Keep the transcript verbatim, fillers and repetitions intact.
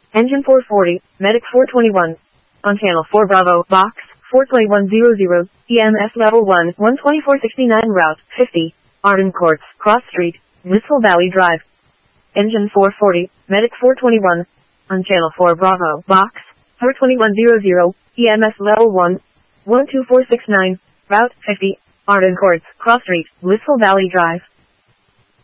Engine four forty, Medic four twenty-one. On channel four Bravo, box, four play one hundred, E M S level one, one twenty-four sixty-nine route, fifty, Arden Courts, Cross Street, Blissful Valley Drive. Engine four forty, Medic four twenty-one. On channel four Bravo, box, four twenty-one hundred, E M S level one, one two four six nine, route, fifty, Arden Courts, Cross Street, Blissful Valley Drive.